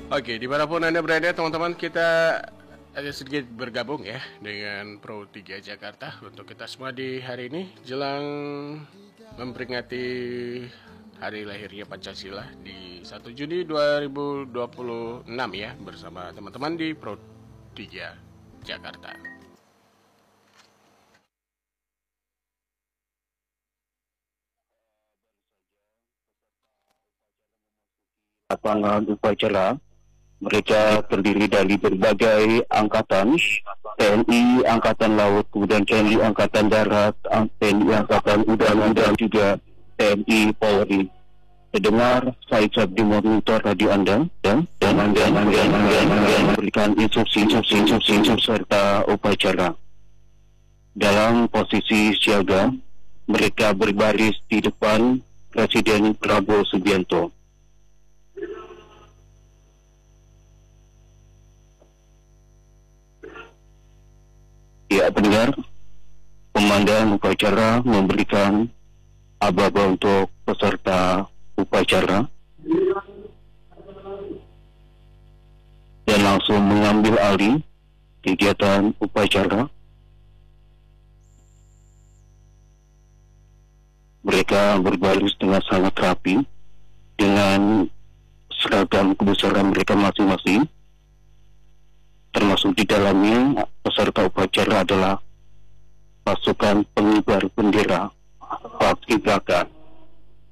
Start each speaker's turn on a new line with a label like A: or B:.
A: Oke, dimanapun Anda berada, teman-teman, kita agak sedikit bergabung ya dengan Pro 3 Jakarta untuk kita semua di hari ini jelang memperingati hari lahirnya Pancasila di 1 Juni 2026 ya, bersama teman-teman di Pro 3 Jakarta.
B: Lapangan upacara. Mereka terdiri dari berbagai angkatan, TNI Angkatan Laut, kemudian TNI Angkatan Darat, TNI Angkatan Udara, dan juga TNI Polri. Terdengar Said Sabdi monitor radio Anda dan Anda memberikan instruksi serta upacara. Dalam posisi siaga, mereka berbaris di depan Presiden Prabowo Subianto. Ya, pendengar, komandan upacara memberikan aba-aba untuk peserta upacara dan langsung mengambil alih kegiatan upacara. Mereka berbaris dengan sangat rapi dengan seragam kebesaran mereka masing-masing. Termasuk di dalamnya peserta upacara adalah pasukan pengibar bendera Paskibraka.